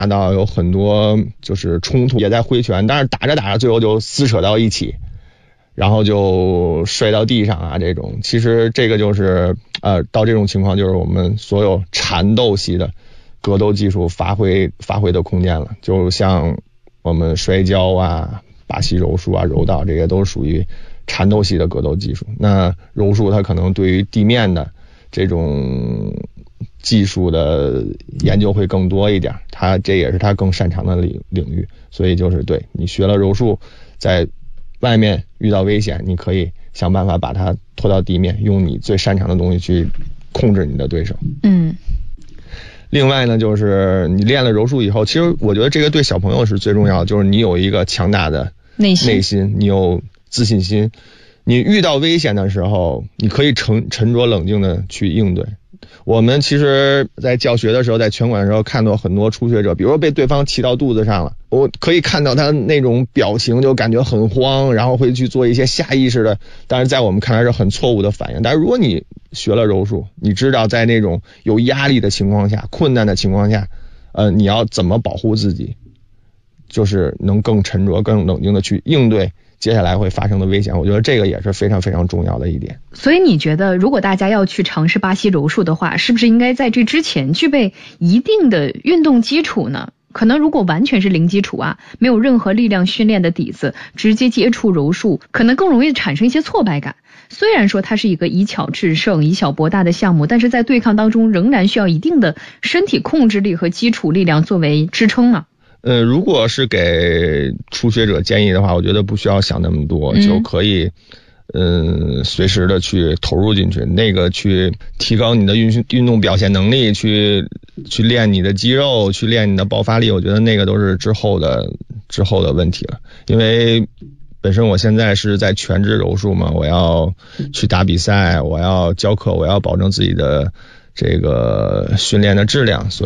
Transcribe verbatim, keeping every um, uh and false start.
到有很多就是冲突，也在挥拳，但是打着打着最后就撕扯到一起，然后就摔到地上啊，这种其实这个就是呃到这种情况就是我们所有缠斗系的格斗技术发挥发挥的空间了，就像我们摔跤啊、巴西柔术啊、柔道，这些都属于缠斗系的格斗技术。那柔术它可能对于地面的这种技术的研究会更多一点，它这也是它更擅长的领领域。所以就是对你学了柔术，在外面遇到危险，你可以想办法把它拖到地面，用你最擅长的东西去控制你的对手。 嗯。 另外呢，就是你练了柔术以后，其实我觉得这个对小朋友是最重要的，就是你有一个强大的内心， 内心，你有自信心，你遇到危险的时候，你可以沉沉着冷静的去应对。我们其实在教学的时候，在拳馆的时候看到很多初学者，比如说被对方骑到肚子上了，我可以看到他那种表情就感觉很慌，然后会去做一些下意识的，但是在我们看来是很错误的反应。但是如果你学了柔术，你知道在那种有压力的情况下、困难的情况下，呃，你要怎么保护自己，就是能更沉着、更冷静的去应对接下来会发生的危险，我觉得这个也是非常非常重要的一点。 所以你觉得如果大家要去尝试巴西柔术的话，是不是应该在这之前具备一定的运动基础呢？可能如果完全是零基础啊，没有任何力量训练的底子，直接接触柔术，可能更容易产生一些挫败感。虽然说它是一个以巧制胜、以小博大的项目，但是在对抗当中仍然需要一定的身体控制力和基础力量作为支撑啊。 呃，如果是给初学者建议的话，我觉得不需要想那么多，嗯、就可以，嗯、呃，随时的去投入进去，那个去提高你的运运动表现能力，去去练你的肌肉，去练你的爆发力，我觉得那个都是之后的之后的问题了。因为本身我现在是在全职柔术嘛，我要去打比赛，我要教课，我要保证自己的这个训练的质量，所以